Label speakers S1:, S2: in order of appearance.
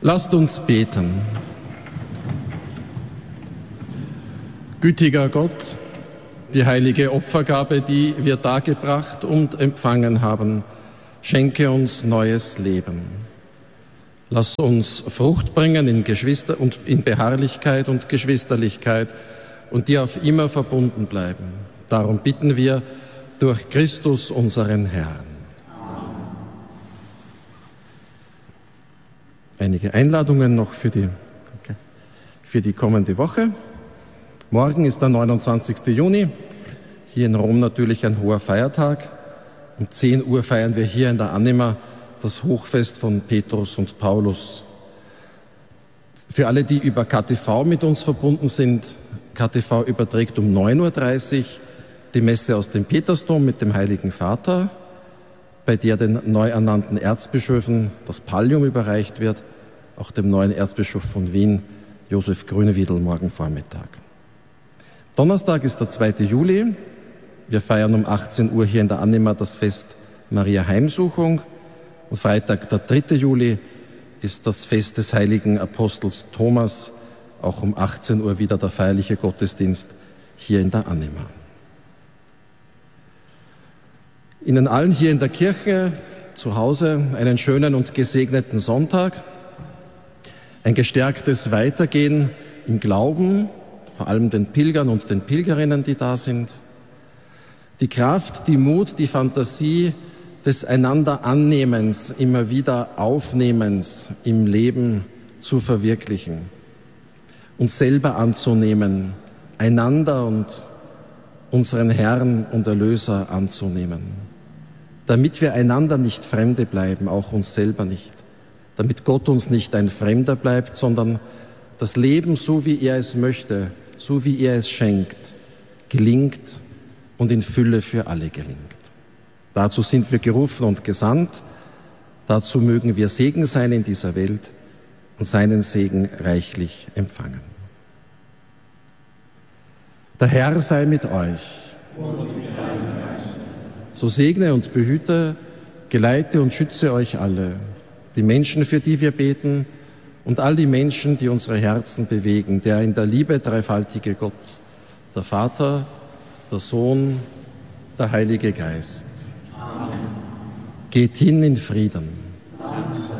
S1: Lasst uns beten. Gütiger Gott, die heilige Opfergabe, die wir dargebracht und empfangen haben, schenke uns neues Leben. Lass uns Frucht bringen in Beharrlichkeit und Geschwisterlichkeit und dir auf immer verbunden bleiben. Darum bitten wir durch Christus, unseren Herrn. Einige Einladungen noch für die kommende Woche. Morgen ist der 29. Juni, hier in Rom natürlich ein hoher Feiertag. Um 10 Uhr feiern wir hier in der Anima das Hochfest von Petrus und Paulus. Für alle, die über KTV mit uns verbunden sind, KTV überträgt um 9.30 Uhr die Messe aus dem Petersdom mit dem Heiligen Vater, bei der den neu ernannten Erzbischöfen das Pallium überreicht wird, auch dem neuen Erzbischof von Wien, Josef Grünewiedel, morgen Vormittag. Donnerstag ist der 2. Juli. Wir feiern um 18 Uhr hier in der Anima das Fest Maria Heimsuchung. Und Freitag, der 3. Juli, ist das Fest des heiligen Apostels Thomas. Auch um 18 Uhr wieder der feierliche Gottesdienst hier in der Anima. Ihnen allen hier in der Kirche, zu Hause, einen schönen und gesegneten Sonntag. Ein gestärktes Weitergehen im Glauben, vor allem den Pilgern und den Pilgerinnen, die da sind. Die Kraft, die Mut, die Fantasie des Einander-Annehmens, immer wieder Aufnehmens im Leben zu verwirklichen. Uns selber anzunehmen, einander und unseren Herrn und Erlöser anzunehmen. Damit wir einander nicht Fremde bleiben, auch uns selber nicht. Damit Gott uns nicht ein Fremder bleibt, sondern das Leben, so wie er es möchte, so wie er es schenkt, gelingt und in Fülle für alle gelingt. Dazu sind wir gerufen und gesandt. Dazu mögen wir Segen sein in dieser Welt und seinen Segen reichlich empfangen. Der Herr sei mit euch. Und mit deinem Geist. So segne und behüte, geleite und schütze euch alle, die Menschen, für die wir beten, und all die Menschen, die unsere Herzen bewegen, der in der Liebe dreifaltige Gott, der Vater, der Sohn, der Heilige Geist. Amen. Geht hin in Frieden. Dank.